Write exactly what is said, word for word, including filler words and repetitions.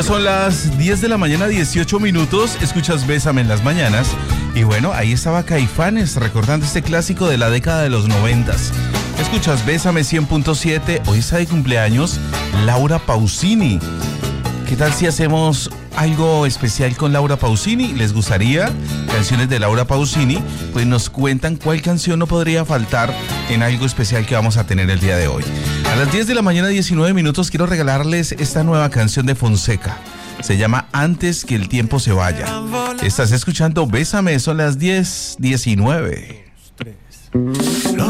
Ya son las diez de la mañana, dieciocho minutos. Escuchas Bésame en las mañanas. Y bueno, ahí estaba Caifanes recordando este clásico de la década de los noventas. Escuchas Bésame cien punto siete. Hoy está de cumpleaños Laura Pausini. ¿Qué tal si hacemos algo especial con Laura Pausini? ¿Les gustaría canciones de Laura Pausini? Pues nos cuentan cuál canción no podría faltar en algo especial que vamos a tener el día de hoy. A las diez de la mañana, diecinueve minutos, quiero regalarles esta nueva canción de Fonseca. Se llama Antes que el tiempo se vaya. Estás escuchando Bésame, son las diez diecinueve.